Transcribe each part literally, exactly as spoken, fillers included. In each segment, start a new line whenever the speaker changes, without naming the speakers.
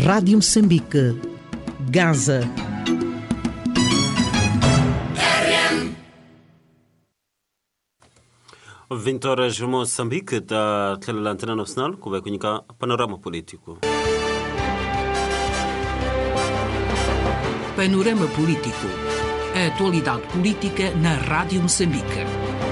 Rádio Moçambique, Gaza.
vinte horas Moçambique, da Antena Nacional, que vai conhecer panorama político.
Panorama político. A atualidade política na Rádio Moçambique.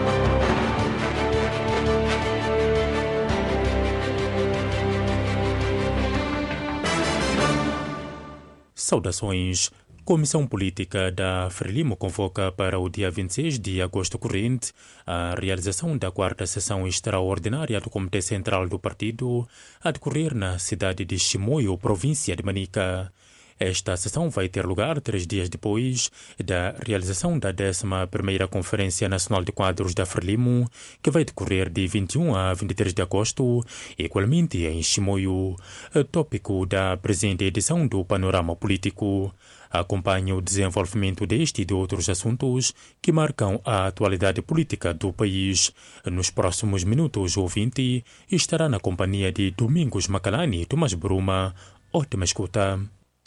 Saudações. Comissão Política da Frelimo convoca para o dia vinte e seis de agosto corrente a realização da quarta sessão extraordinária do Comitê Central do Partido a decorrer na cidade de Chimoio, província de Manica. Esta sessão vai ter lugar três dias depois da realização da décima primeira Conferência Nacional de Quadros da Frelimo, que vai decorrer de vinte e um a vinte e três de agosto, igualmente em Chimoio. Tópico da presente edição do Panorama Político. Acompanhe o desenvolvimento deste e de outros assuntos que marcam a atualidade política do país. Nos próximos minutos, o ouvinte estará na companhia de Domingos Macalani e Tomás Bruma. Ótima escuta.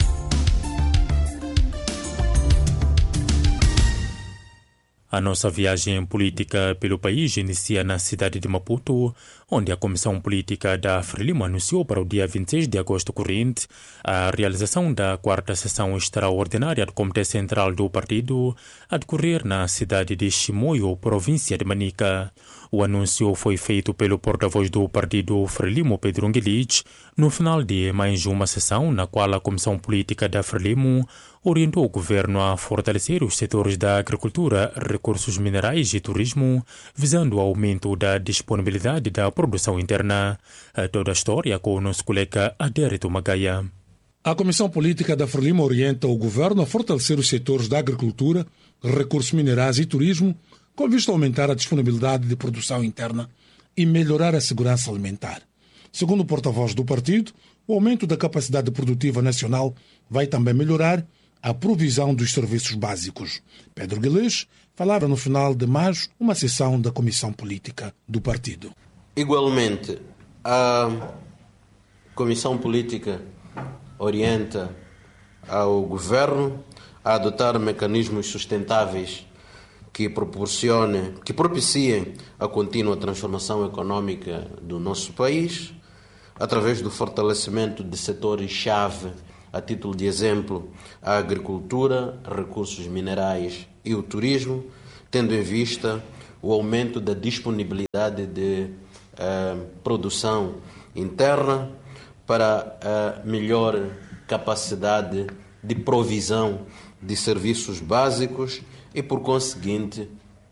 A nossa viagem política pelo país inicia na cidade de Maputo, onde a Comissão Política da Frelimo anunciou para o dia vinte e seis de agosto corrente a realização da quarta sessão extraordinária do Comitê Central do Partido a decorrer na cidade de Chimoio, província de Manica. O anúncio foi feito pelo porta-voz do partido Frelimo, Pedro Nguelich, no final de mais uma sessão na qual a Comissão Política da Frelimo orientou o governo a fortalecer os setores da agricultura, recursos minerais e turismo, visando o aumento da disponibilidade da produção interna. Toda a história com o nosso colega Adérito Magaia.
A Comissão Política da Frelimo orienta o governo a fortalecer os setores da agricultura, recursos minerais e turismo, com vista a aumentar a disponibilidade de produção interna e melhorar a segurança alimentar. Segundo o porta-voz do partido, o aumento da capacidade produtiva nacional vai também melhorar a provisão dos serviços básicos. Pedro Guilherme falava no final de maio uma sessão da Comissão Política do partido.
Igualmente, a Comissão Política orienta ao Governo a adotar mecanismos sustentáveis que proporcionem, que propiciem a contínua transformação econômica do nosso país, através do fortalecimento de setores-chave, a título de exemplo, a agricultura, recursos minerais e o turismo, tendo em vista o aumento da disponibilidade de eh, produção interna para a melhor capacidade de provisão de serviços básicos e, por conseguinte,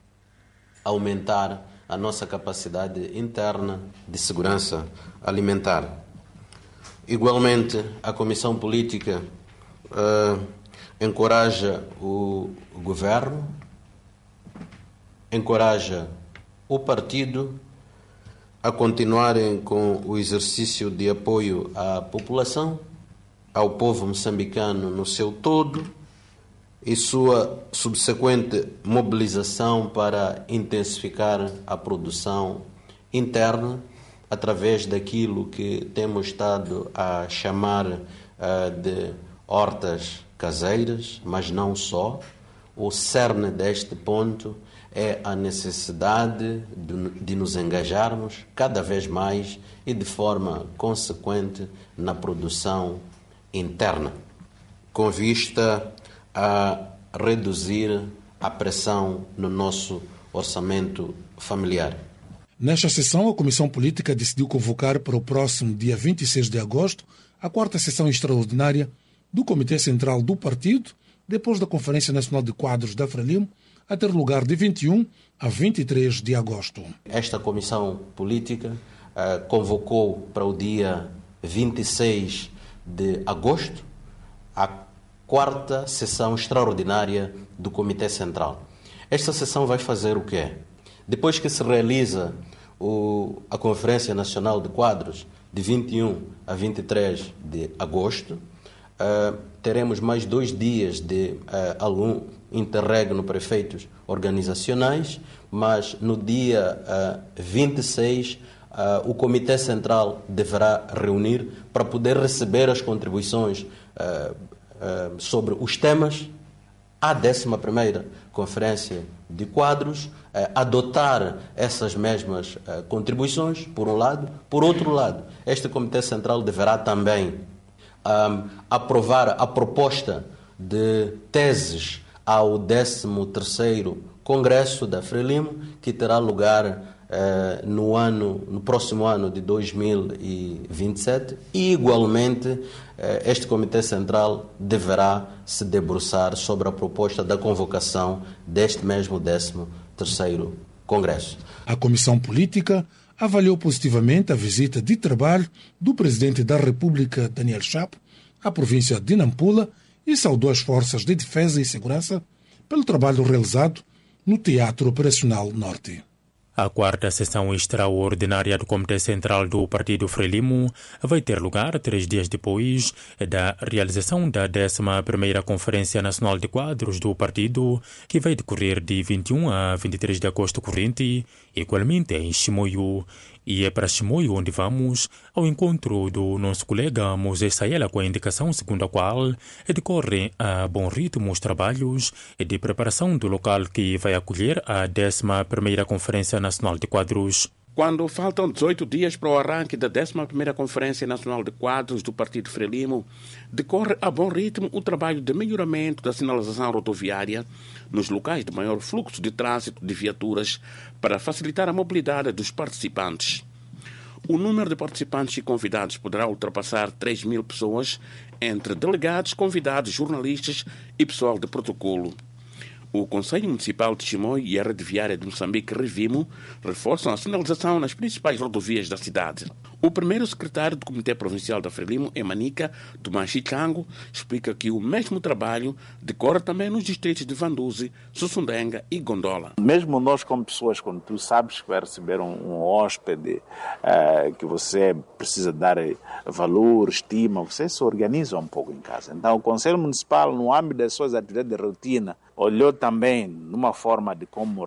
aumentar a nossa capacidade interna de segurança alimentar. Igualmente, a Comissão Política uh, encoraja o Governo, encoraja o partido a continuarem com o exercício de apoio à população, ao povo moçambicano no seu todo, e sua subsequente mobilização para intensificar a produção interna através daquilo que temos estado a chamar uh, de hortas caseiras, mas não só. O cerne deste ponto é a necessidade de, de nos engajarmos cada vez mais e de forma consequente na produção interna, com vista a reduzir a pressão no nosso orçamento familiar.
Nesta sessão, a Comissão Política decidiu convocar para o próximo dia vinte e seis de agosto a quarta sessão extraordinária do Comitê Central do Partido, depois da Conferência Nacional de Quadros da Frelimo, a ter lugar de vinte e um a vinte e três de agosto.
Esta Comissão Política uh, convocou para o dia vinte e seis de agosto a quarta sessão extraordinária do Comitê Central. Esta sessão vai fazer o quê? Depois que se realiza o, a Conferência Nacional de Quadros de vinte e um a vinte e três de agosto, uh, teremos mais dois dias de uh, algum interregno para efeitos organizacionais, mas no dia uh, vinte e seis uh, o Comitê Central deverá reunir para poder receber as contribuições uh, uh, sobre os temas à décima primeira Conferência de Quadros, uh, adotar essas mesmas uh, contribuições, por um lado. Por outro lado, este Comitê Central deverá também um, aprovar a proposta de teses ao décimo terceiro Congresso da Frelimo, que terá lugar Uh, no, ano, no próximo ano de dois mil e vinte e sete, e igualmente uh, este Comitê Central deverá se debruçar sobre a proposta da convocação deste mesmo décimo terceiro Congresso.
A Comissão Política avaliou positivamente a visita de trabalho do Presidente da República, Daniel Chapo, à província de Nampula e saudou as Forças de Defesa e Segurança pelo trabalho realizado no Teatro Operacional Norte.
A quarta sessão extraordinária do Comitê Central do Partido Frelimo vai ter lugar três dias depois da realização da décima primeira Conferência Nacional de Quadros do partido, que vai decorrer de vinte e um a vinte e três de agosto corrente, igualmente em Chimoio. E é para Chimoio onde vamos ao encontro do nosso colega Moisés Sayela, com a indicação segundo a qual decorrem a bom ritmo os trabalhos de preparação do local que vai acolher a décima primeira Conferência Nacional de Quadros.
Quando faltam dezoito dias para o arranque da décima primeira Conferência Nacional de Quadros do Partido Frelimo, decorre a bom ritmo o trabalho de melhoramento da sinalização rodoviária nos locais de maior fluxo de trânsito de viaturas para facilitar a mobilidade dos participantes. O número de participantes e convidados poderá ultrapassar três mil pessoas, entre delegados, convidados, jornalistas e pessoal de protocolo. O Conselho Municipal de Chimoio e a Rede Viária de Moçambique, Revimo, reforçam a sinalização nas principais rodovias da cidade. O primeiro secretário do Comitê Provincial da Frelimo, em Manica, Tomás Chichango, explica que o mesmo trabalho decorre também nos distritos de Vanduzi, Sussundenga e Gondola.
Mesmo nós, como pessoas, quando tu sabes que vai receber um, um hóspede, uh, que você precisa dar valor, estima, você se organiza um pouco em casa. Então, o Conselho Municipal, no âmbito das suas atividades de rotina, olhou também numa forma de como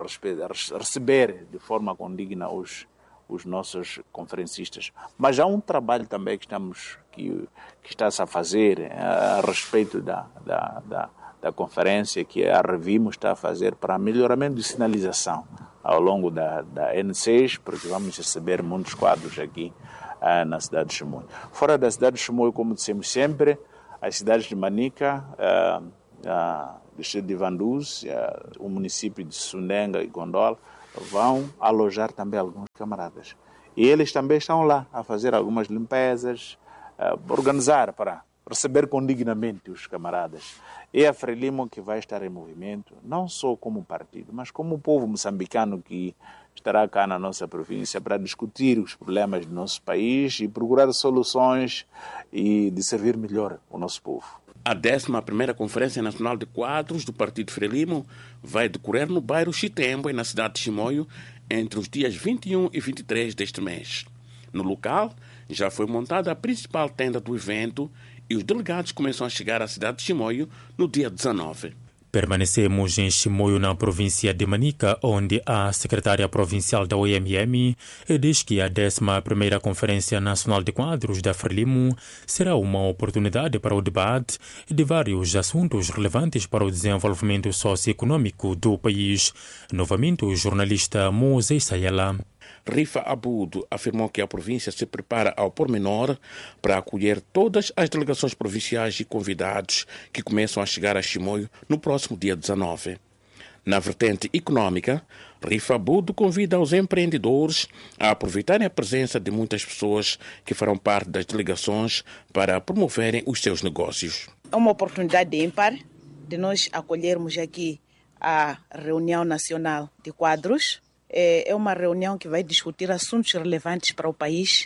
receber de forma condigna os, os nossos conferencistas. Mas há um trabalho também que, estamos, que, que está-se a fazer a, a respeito da, da, da, da conferência que a Revimo está a fazer para melhoramento de sinalização ao longo da, da N seis, porque vamos receber muitos quadros aqui uh, na cidade de Chimoio. Fora da cidade de Chimoio, como dissemos sempre, as cidades de Manica, uh, uh, distrito de Vanduzi, o município de Sundenga e Gondola, vão alojar também alguns camaradas. E eles também estão lá a fazer algumas limpezas, a organizar para receber condignamente os camaradas. É a Frelimo que vai estar em movimento, não só como partido, mas como o povo moçambicano que estará cá na nossa província para discutir os problemas do nosso país e procurar soluções e de servir melhor o nosso povo.
A décima primeira Conferência Nacional de Quadros do Partido Frelimo vai decorrer no bairro Chitembo, na cidade de Chimoio, entre os dias vinte e um e vinte e três deste mês. No local, já foi montada a principal tenda do evento e os delegados começam a chegar à cidade de Chimoio no dia dezanove.
Permanecemos em Chimoio, na província de Manica, onde a secretária provincial da O M M diz que a décima primeira Conferência Nacional de Quadros da Frelimo será uma oportunidade para o debate de vários assuntos relevantes para o desenvolvimento socioeconômico do país. Novamente, o jornalista Moisés Sayela.
Rifa Abudo afirmou que a província se prepara ao pormenor para acolher todas as delegações provinciais e convidados que começam a chegar a Chimoio no próximo dia dezanove. Na vertente econômica, Rifa Abudo convida os empreendedores a aproveitarem a presença de muitas pessoas que farão parte das delegações para promoverem os seus negócios.
É uma oportunidade ímpar de nós acolhermos aqui a reunião nacional de quadros. É uma reunião que vai discutir assuntos relevantes para o país.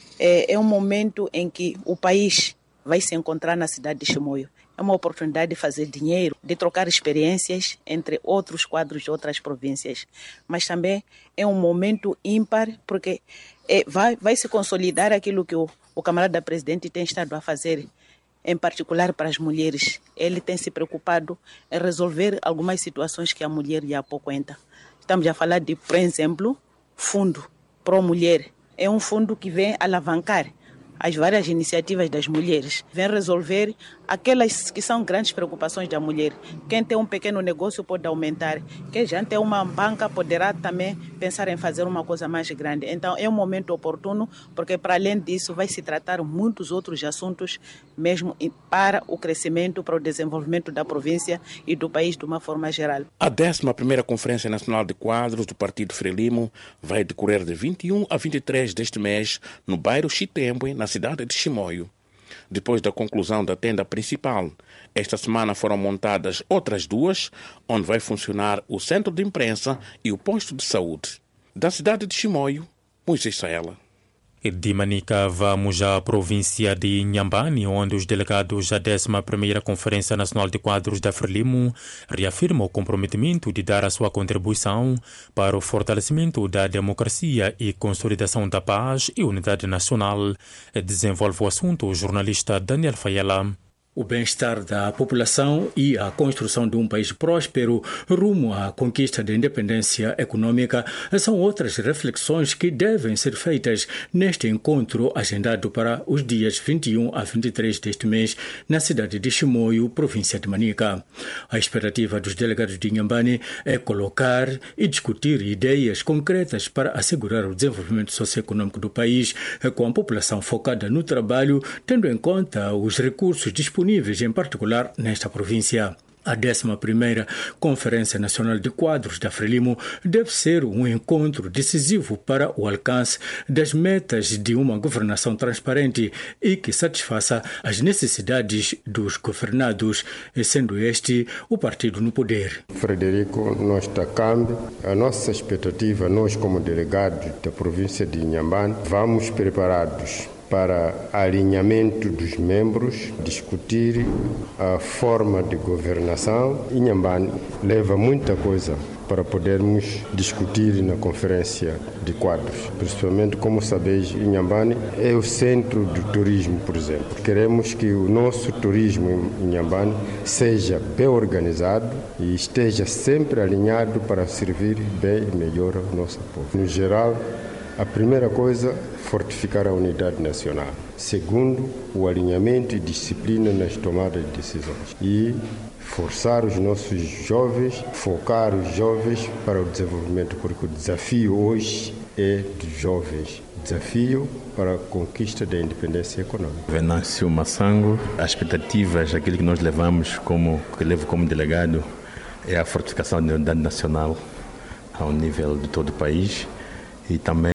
É um momento em que o país vai se encontrar na cidade de Chimoio. É uma oportunidade de fazer dinheiro, de trocar experiências entre outros quadros de outras províncias. Mas também é um momento ímpar, porque é, vai, vai se consolidar aquilo que o, o camarada presidente tem estado a fazer, em particular para as mulheres. Ele tem se preocupado em resolver algumas situações que a mulher já há pouco entra. Estamos a falar de, por exemplo, fundo pró-mulher, é um fundo que vem alavancar as várias iniciativas das mulheres, vem resolver aquelas que são grandes preocupações da mulher. Quem tem um pequeno negócio pode aumentar, quem já tem uma banca poderá também pensar em fazer uma coisa mais grande. Então é um momento oportuno, porque para além disso vai se tratar muitos outros assuntos mesmo para o crescimento, para o desenvolvimento da província e do país de uma forma geral.
A décima primeira Conferência Nacional de Quadros do Partido Frelimo vai decorrer de vinte e um a vinte e três deste mês no bairro Chitembe, na cidade de Chimoio. Depois da conclusão da tenda principal, esta semana foram montadas outras duas, onde vai funcionar o centro de imprensa e o posto de saúde. Da cidade de Chimoio, Moisés Saela.
De Manica, vamos à província de Inhambane, onde os delegados da décima primeira Conferência Nacional de Quadros da Frelimo reafirmam o comprometimento de dar a sua contribuição para o fortalecimento da democracia e consolidação da paz e unidade nacional. Desenvolve o assunto o jornalista Daniel Fayela.
O bem-estar da população e a construção de um país próspero rumo à conquista da independência econômica são outras reflexões que devem ser feitas neste encontro agendado para os dias vinte e um a vinte e três deste mês na cidade de Chimoio, província de Manica. A expectativa dos delegados de Inhambane é colocar e discutir ideias concretas para assegurar o desenvolvimento socioeconômico do país, com a população focada no trabalho, tendo em conta os recursos disponíveis em particular nesta província. A décima primeira Conferência Nacional de Quadros da Frelimo deve ser um encontro decisivo para o alcance das metas de uma governação transparente e que satisfaça as necessidades dos governados, sendo este o partido no poder.
Frederico, nós Tacambi, a nossa expectativa, nós como delegados da província de Inhambane, vamos preparados para alinhamento dos membros, discutir a forma de governação. Inhambane leva muita coisa para podermos discutir na conferência de quadros. Principalmente, como sabeis, Inhambane é o centro do turismo, por exemplo. Queremos que o nosso turismo em Inhambane seja bem organizado e esteja sempre alinhado para servir bem e melhor ao nosso povo. No geral, a primeira coisa, fortificar a unidade nacional. Segundo, o alinhamento e disciplina nas tomadas de decisões. E forçar os nossos jovens, focar os jovens para o desenvolvimento, porque o desafio hoje é dos jovens. Desafio para a conquista da independência econômica.
Venâncio Massango, as expectativas, aquilo que nós levamos como, que levo como delegado, é a fortificação da unidade nacional ao nível de todo o país. E também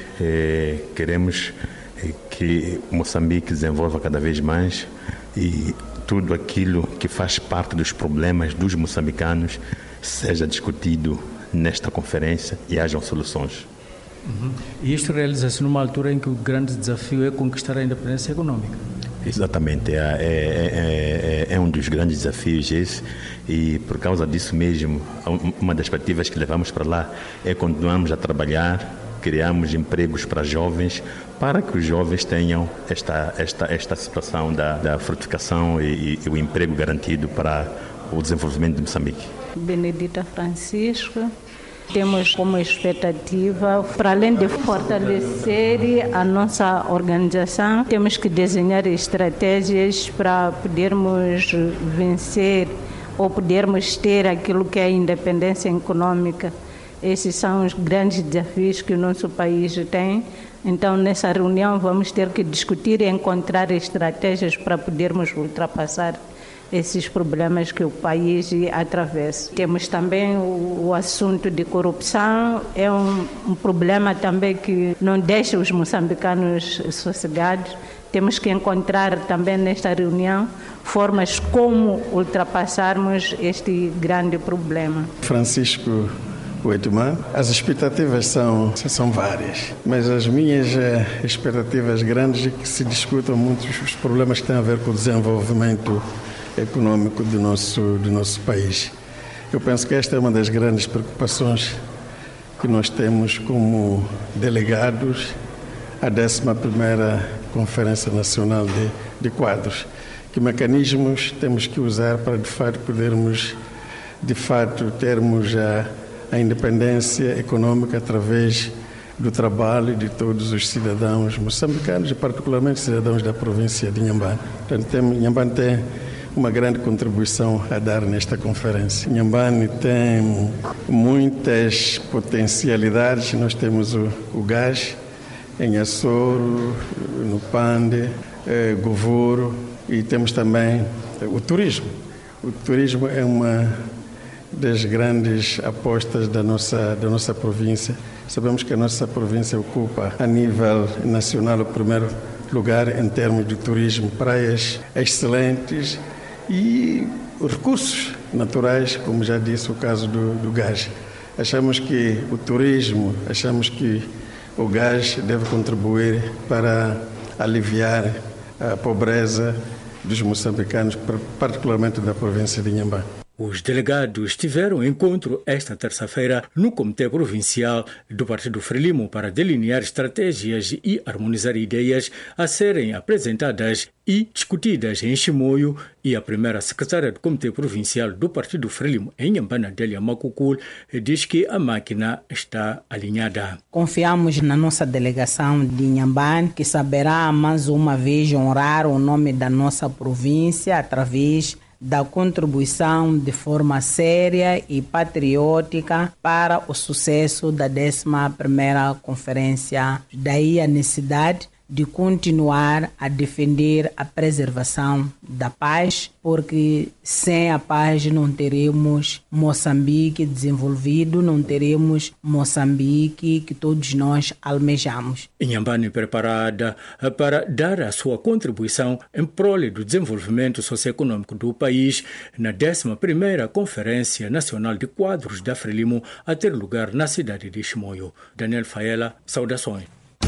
eh, queremos eh, que Moçambique desenvolva cada vez mais e tudo aquilo que faz parte dos problemas dos moçambicanos seja discutido nesta conferência e hajam soluções.
Uhum. E isto realiza-se numa altura em que o grande desafio é conquistar a independência econômica.
Exatamente, é, é, é, é um dos grandes desafios esse, e por causa disso mesmo, uma das perspectivas que levamos para lá é continuarmos a trabalhar, criamos empregos para jovens, para que os jovens tenham esta, esta, esta situação da, da frutificação e, e o emprego garantido para o desenvolvimento de Moçambique.
Benedita Francisco. Temos como expectativa, para além de fortalecer a nossa organização, temos que desenhar estratégias para podermos vencer ou podermos ter aquilo que é a independência econômica. Esses são os grandes desafios que o nosso país tem. Então, nessa reunião, vamos ter que discutir e encontrar estratégias para podermos ultrapassar esses problemas que o país atravessa. Temos também o, o assunto de corrupção, é um, um problema também que não deixa os moçambicanos sossegados. Temos que encontrar também nesta reunião formas como ultrapassarmos este grande problema.
Francisco Oitman, as expectativas são, são várias, mas as minhas eh, expectativas grandes é que se discutam muito os problemas que têm a ver com o desenvolvimento econômico do nosso, do nosso país. Eu penso que esta é uma das grandes preocupações que nós temos como delegados à décima primeira Conferência Nacional de, de Quadros. Que mecanismos temos que usar para, de fato, podermos, de fato, termos a, a independência econômica através do trabalho de todos os cidadãos moçambicanos e particularmente cidadãos da província de Inhambane. Portanto, tem, Inhambane tem uma grande contribuição a dar nesta conferência. Inhambane tem muitas potencialidades. Nós temos o, o gás em Açoro, no Pande, eh, Govoro, e temos também o turismo. O turismo é uma das grandes apostas da nossa, da nossa província. Sabemos que a nossa província ocupa a nível nacional o primeiro lugar em termos de turismo, praias excelentes e recursos naturais, como já disse o caso do, do gás. Achamos que o turismo, achamos que o gás deve contribuir para aliviar a pobreza dos moçambicanos, particularmente da província de Inhambane.
Os delegados tiveram encontro esta terça-feira no Comitê Provincial do Partido Frelimo para delinear estratégias e harmonizar ideias a serem apresentadas e discutidas em Chimoio, e a primeira secretária do Comitê Provincial do Partido Frelimo em Inhambane, Adélia Macocul, diz que a máquina está alinhada.
Confiamos na nossa delegação de Inhambane, que saberá mais uma vez honrar o nome da nossa província através da contribuição de forma séria e patriótica para o sucesso da décima primeira conferência. Daí a necessidade de continuar a defender a preservação da paz, porque sem a paz não teremos Moçambique desenvolvido, não teremos Moçambique que todos nós almejamos.
Inhambane preparada para dar a sua contribuição em prol do desenvolvimento socioeconômico do país na décima primeira Conferência Nacional de Quadros da Frelimo a ter lugar na cidade de Chimoio. Daniel Faela, saudações.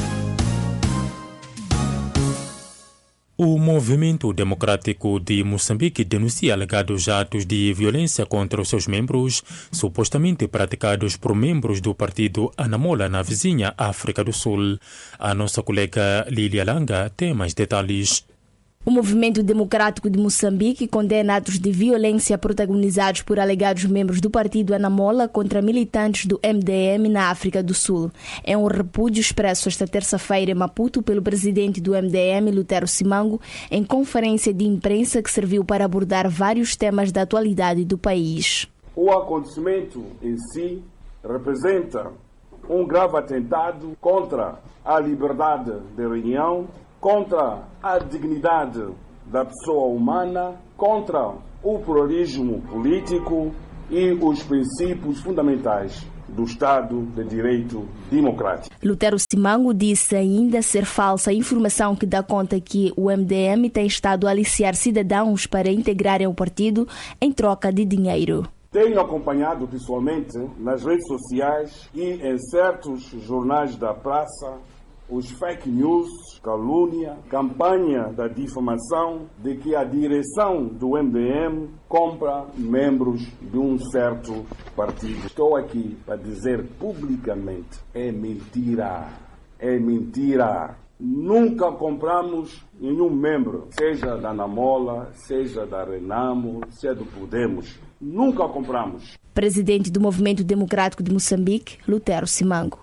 O Movimento Democrático de Moçambique denuncia alegados atos de violência contra os seus membros, supostamente praticados por membros do partido Anamola na vizinha África do Sul. A nossa colega Lília Langa tem mais detalhes.
O Movimento Democrático de Moçambique condena atos de violência protagonizados por alegados membros do partido Anamola contra militantes do M D M na África do Sul. É um repúdio expresso esta terça-feira em Maputo pelo presidente do M D M, Lutero Simango, em conferência de imprensa que serviu para abordar vários temas da atualidade do país.
O acontecimento em si representa um grave atentado contra a liberdade de reunião, contra a dignidade da pessoa humana, contra o pluralismo político e os princípios fundamentais do Estado de Direito Democrático.
Lutero Simango disse ainda ser falsa a informação que dá conta que o M D M tem estado a aliciar cidadãos para integrarem o partido em troca de dinheiro.
Tenho acompanhado pessoalmente nas redes sociais e em certos jornais da praça os fake news, calúnia, campanha da difamação de que a direção do M D M compra membros de um certo partido. Estou aqui para dizer publicamente, é mentira, é mentira. Nunca compramos nenhum membro, seja da Anamola, seja da Renamo, seja do Podemos. Nunca compramos.
Presidente do Movimento Democrático de Moçambique, Lutero Simango.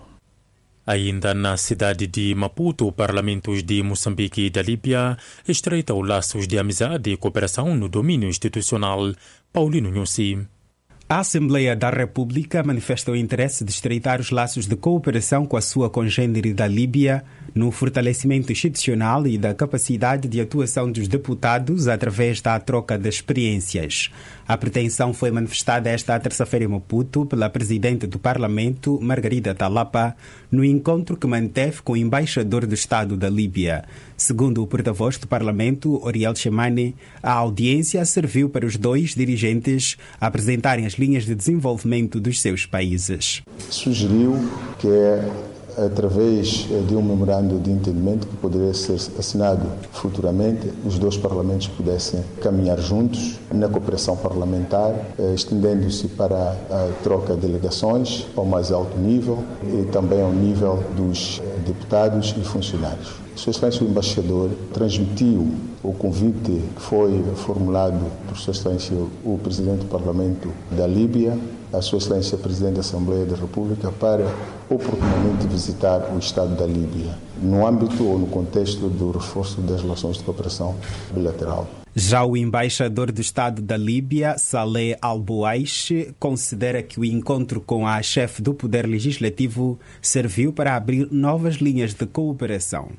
Ainda na cidade de Maputo, parlamentos de Moçambique e da Líbia estreitam laços de amizade e cooperação no domínio institucional. Paulino Nhusi.
A Assembleia da República manifestou o interesse de estreitar os laços de cooperação com a sua congênere da Líbia no fortalecimento institucional e da capacidade de atuação dos deputados através da troca de experiências. A pretensão foi manifestada esta terça-feira em Maputo pela Presidente do Parlamento, Margarida Talapa, no encontro que manteve com o embaixador do Estado da Líbia. Segundo o porta-voz do Parlamento, Oriel Chemane, a audiência serviu para os dois dirigentes apresentarem as linhas de desenvolvimento dos seus países.
Sugeriu que é através de um memorando de entendimento que poderia ser assinado futuramente, os dois parlamentos pudessem caminhar juntos na cooperação parlamentar, estendendo-se para a troca de delegações ao mais alto nível e também ao nível dos deputados e funcionários. Sua Excelência o Embaixador transmitiu o convite que foi formulado por Sua Excelência o Presidente do Parlamento da Líbia, a Sua Excelência Presidente da Assembleia da República, para oportunamente visitar o Estado da Líbia, no âmbito ou no contexto do reforço das relações de cooperação bilateral.
Já o embaixador do Estado da Líbia, Saleh Al-Buaish, considera que o encontro com a chefe do Poder Legislativo serviu para abrir novas linhas de cooperação.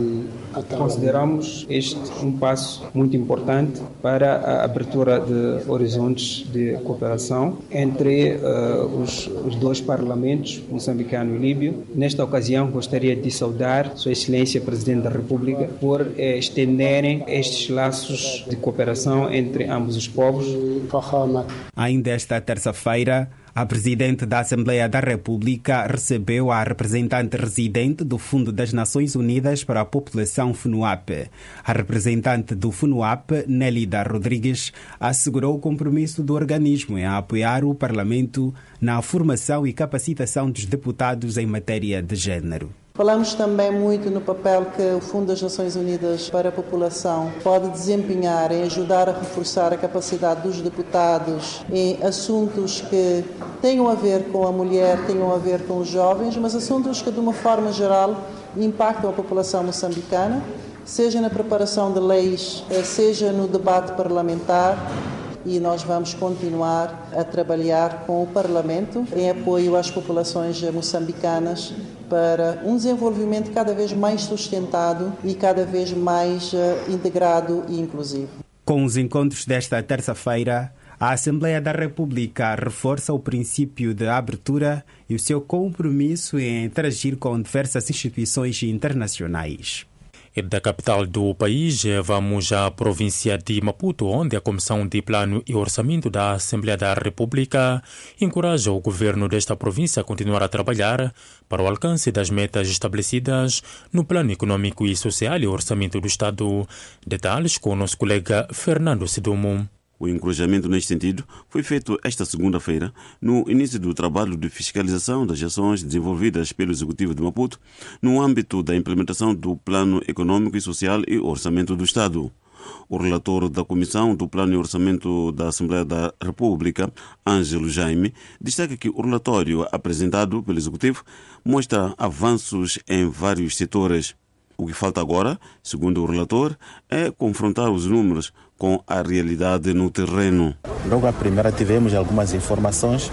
Consideramos este um passo muito importante para a abertura de horizontes de cooperação entre uh, os, os dois parlamentos, moçambicano e líbio. Nesta ocasião, gostaria de saudar Sua Excelência Presidente da República por eh, estenderem estes laços de cooperação entre ambos os povos.
Ainda esta terça-feira, a Presidente da Assembleia da República recebeu a representante residente do Fundo das Nações Unidas para a População FUNUAP. A representante do FUNUAP, Nélida Rodrigues, assegurou o compromisso do organismo em apoiar o Parlamento na formação e capacitação dos deputados em matéria de género.
Falamos também muito no papel que o Fundo das Nações Unidas para a População pode desempenhar em ajudar a reforçar a capacidade dos deputados em assuntos que tenham a ver com a mulher, tenham a ver com os jovens, mas assuntos que, de uma forma geral, impactam a população moçambicana, seja na preparação de leis, seja no debate parlamentar. E nós vamos continuar a trabalhar com o Parlamento em apoio às populações moçambicanas para um desenvolvimento cada vez mais sustentado e cada vez mais integrado e inclusivo.
Com os encontros desta terça-feira, a Assembleia da República reforça o princípio de abertura e o seu compromisso em interagir com diversas instituições internacionais.
E da capital do país, vamos à província de Maputo, onde a Comissão de Plano e Orçamento da Assembleia da República encoraja o governo desta província a continuar a trabalhar para o alcance das metas estabelecidas no Plano Econômico e Social e Orçamento do Estado. Detalhes com o nosso colega Fernando Sidumo.
O encorajamento neste sentido foi feito esta segunda-feira, no início do trabalho de fiscalização das ações desenvolvidas pelo Executivo de Maputo no âmbito da implementação do Plano Econômico e Social e Orçamento do Estado. O relator da Comissão do Plano e Orçamento da Assembleia da República, Ângelo Jaime, destaca que o relatório apresentado pelo Executivo mostra avanços em vários setores. O que falta agora, segundo o relator, é confrontar os números com a realidade no terreno.
Logo à primeira tivemos algumas informações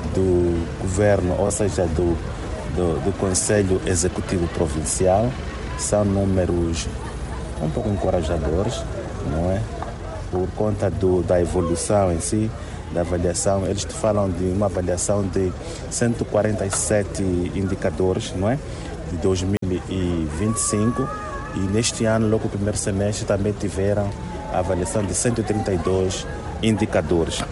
do governo, ou seja, do, do, do Conselho Executivo Provincial. São números um pouco encorajadores, não é? Por conta do, da evolução em si, da avaliação. Eles te falam de uma avaliação de cento e quarenta e sete indicadores, não é? De dois mil e vinte e cinco, e neste ano, logo no primeiro semestre, também tiveram a avaliação de cento e trinta e dois indicadores.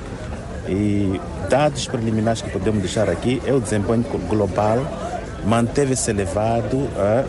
E dados preliminares que podemos deixar aqui é o desempenho global, manteve-se elevado a,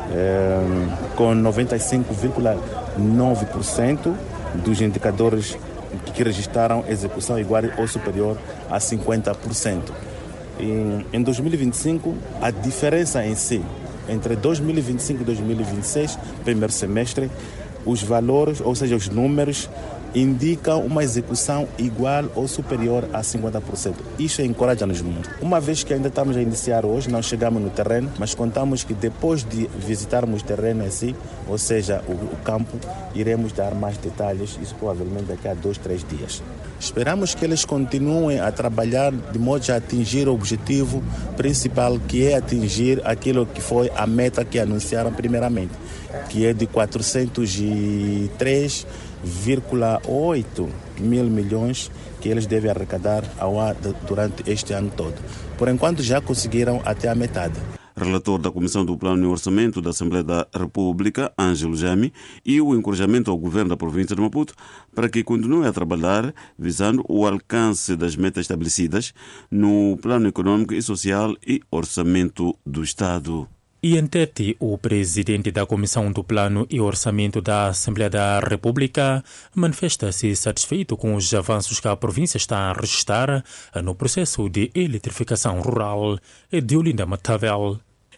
é, com noventa e cinco vírgula nove por cento dos indicadores que registraram execução igual ou superior a cinquenta por cento. Em, em dois mil e vinte e cinco, a diferença em si, entre dois mil e vinte e cinco e dois mil e vinte e seis, primeiro semestre, os valores, ou seja, os números, indicam uma execução igual ou superior a cinquenta por cento. Isso encoraja-nos muito. Uma vez que ainda estamos a iniciar hoje, não chegamos no terreno, mas contamos que depois de visitarmos o terreno em si, ou seja, o, o campo, iremos dar mais detalhes, isso provavelmente daqui a dois, três dias. Esperamos que eles continuem a trabalhar de modo a atingir o objetivo principal, que é atingir aquilo que foi a meta que anunciaram primeiramente, que é de quatrocentos e três vírgula oito mil milhões que eles devem arrecadar ao ar durante este ano todo. Por enquanto já conseguiram até a metade.
Relator da Comissão do Plano e Orçamento da Assembleia da República, Ângelo Jaime, e o encorajamento ao governo da província de Maputo para que continue a trabalhar visando o alcance das metas estabelecidas no Plano Econômico e Social e Orçamento do Estado.
E em Tete, o presidente da Comissão do Plano e Orçamento da Assembleia da República manifesta-se satisfeito com os avanços que a província está a registrar no processo de eletrificação rural. De Olinda Matavel.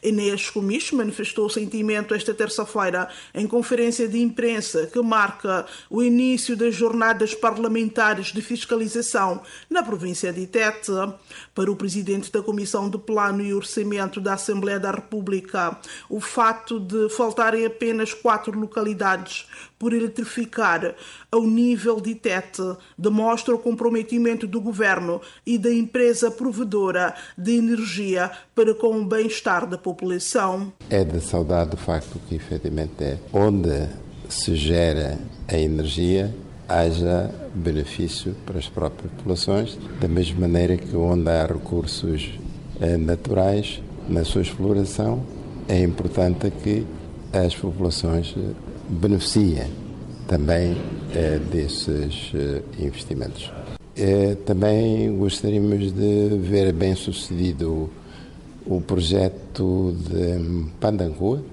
Enéas Comicho manifestou o sentimento esta terça-feira em conferência de imprensa que marca o início das jornadas parlamentares de fiscalização na província de Tete. Para o presidente da Comissão de Plano e Orçamento da Assembleia da República, o fato de faltarem apenas quatro localidades por eletrificar ao nível de Tete demonstra o comprometimento do governo e da empresa provedora de energia para com o bem-estar da população.
É de saudade o facto que, efetivamente, é onde se gera a energia haja benefício para as próprias populações, da mesma maneira que onde há recursos eh, naturais, na sua exploração, é importante que as populações beneficiem também eh, desses eh, investimentos. Eh, também gostaríamos de ver bem sucedido o projeto de Pandancoa,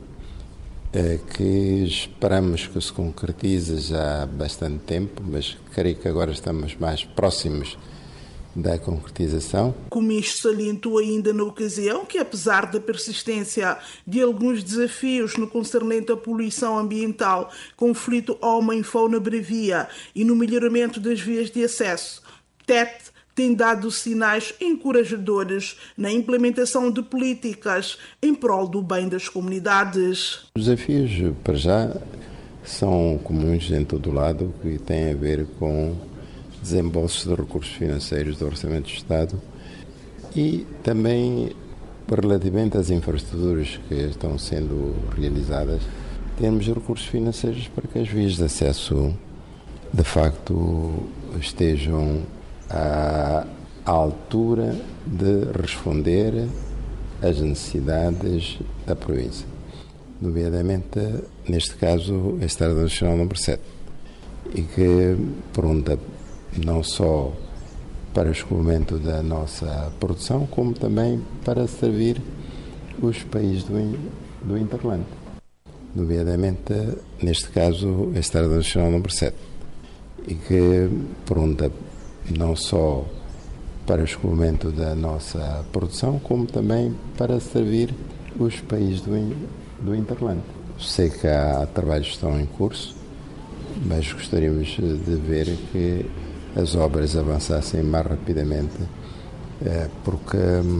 que esperamos que se concretize já há bastante tempo, mas creio que agora estamos mais próximos da concretização.
Comicho salientou ainda na ocasião que, apesar da persistência de alguns desafios no concernente à poluição ambiental, conflito homem-fauna bravia e no melhoramento das vias de acesso, Tete tem dado sinais encorajadores na implementação de políticas em prol do bem das comunidades.
Os desafios, para já, são comuns em todo o lado, que têm a ver com desembolsos de recursos financeiros do Orçamento do Estado e também relativamente às infraestruturas que estão sendo realizadas, temos recursos financeiros para que as vias de acesso, de facto, estejam à altura de responder às necessidades da província, nomeadamente, neste caso, a Estrada Nacional número sete, e que pronta não só para o escoamento da nossa produção, como também para servir os países do, do Interland, nomeadamente, neste caso, a Estrada Nacional número sete, e que pronta não só para o escoamento da nossa produção, como também para servir os países do, do Interland. Sei que há trabalhos que estão em curso, mas gostaríamos de ver que as obras avançassem mais rapidamente, porque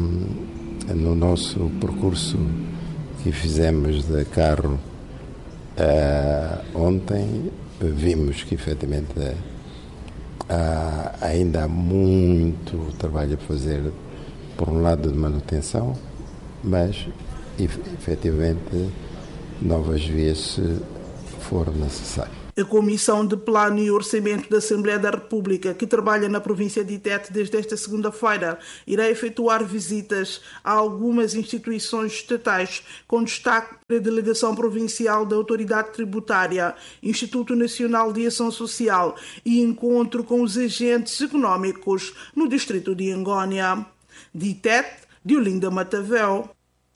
no nosso percurso que fizemos de carro ontem, vimos que efetivamente há, ainda há muito trabalho a fazer, por um lado de manutenção, mas efetivamente novas vias se for necessário.
A Comissão de Plano e Orçamento da Assembleia da República, que trabalha na província de Tete desde esta segunda-feira, irá efetuar visitas a algumas instituições estatais, com destaque para a Delegação Provincial da Autoridade Tributária, Instituto Nacional de Ação Social e encontro com os agentes económicos no distrito de Angônia. De Tete, Diolinda Matavel.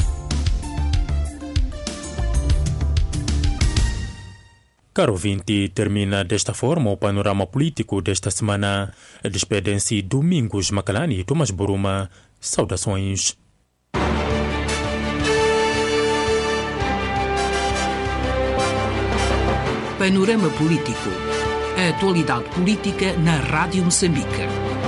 Caro ouvinte, termina desta forma o panorama político desta semana. Despedem-se Domingos Macalani e Tomás Buruma. Saudações.
Panorama político. A atualidade política na Rádio Moçambique.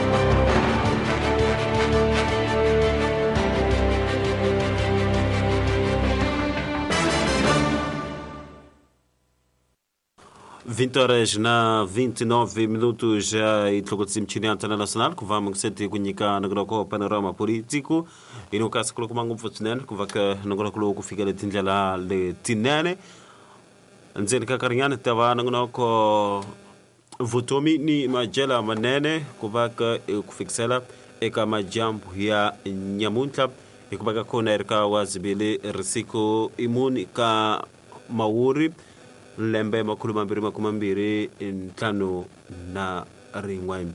vinte horas na vinte e nove minutos já e trocotzim chinianta na nacional que vamos sentir comunicar no grupo panorama político e no caso coloco mango futnen que vai que no grupo fica de tinjala de tinene anzen ka karingan tava no grupo votomi ni majela manene que vai que ku fixela e kama jambo ya nyamunta e que vai que kona erka wazibili risiko imuni ka mauri lembe makulu mambiri makulu mambiri ntano na ringwai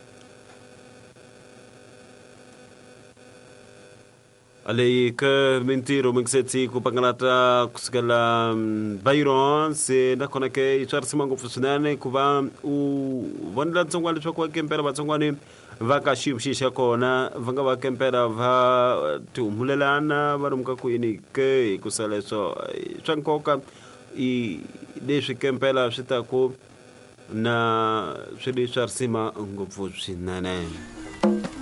alei ka mentiro mixeti ku pangalata kusgala bayron se na kona ke itwar simango fusunane ku va u vanla tsongwali chwa kwa kempera batsongwani va ka xiyimo kona va nga va kempela va tihumulelana va rumuka kwini ke ku sweleswo swa nkoka i leswi kempela swi ta ku na swilo swa risima ngopfu swinene.